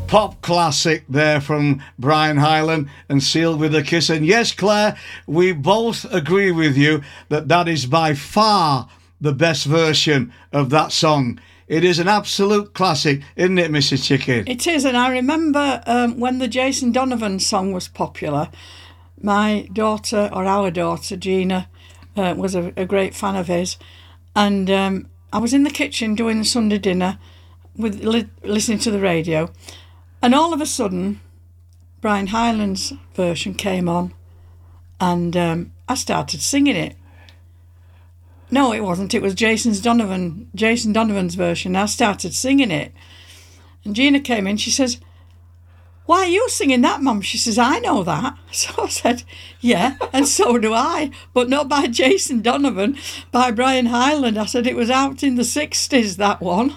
pop classic there from Brian Hyland and Sealed with a Kiss. And yes, Claire, we both agree with you that is by far the best version of that song. It is an absolute classic, isn't it, Mrs. Chicken? It is, and I remember when the Jason Donovan song was popular, my daughter, or our daughter, Gina, was a great fan of his. And I was in the kitchen doing the Sunday dinner, with listening to the radio, and all of a sudden, Brian Hyland's version came on, and I started singing it. No, it wasn't. It was Jason Donovan's version. I started singing it. And Gina came in. She says, "Why are you singing that, Mum?" She says, "I know that." So I said, "Yeah, and so do I. But not by Jason Donovan, by Brian Hyland." I said, "It was out in the 60s, that one."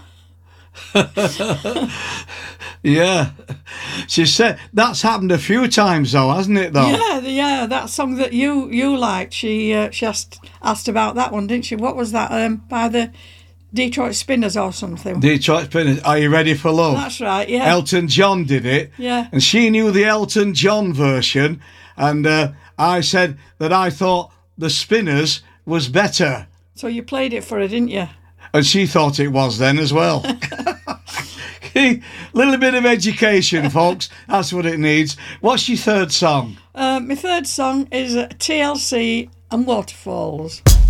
Yeah. She said that's happened a few times though, hasn't it though? Yeah, that song that you liked, she asked about that one, didn't she? What was that, by the Detroit Spinners or something? Detroit Spinners, Are You Ready for Love? That's right, yeah. Elton John did it. Yeah. And she knew the Elton John version, and I said that I thought the Spinners was better. So you played it for her, didn't you? And she thought it was then as well. Little bit of education, folks. That's what it needs. What's your third song? My third song is TLC and Waterfalls.